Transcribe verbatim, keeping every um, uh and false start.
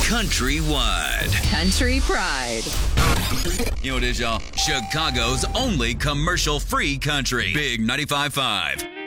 countrywide. Country Pride. You know what it is, y'all? Chicago's only commercial-free country. Big ninety-five point five.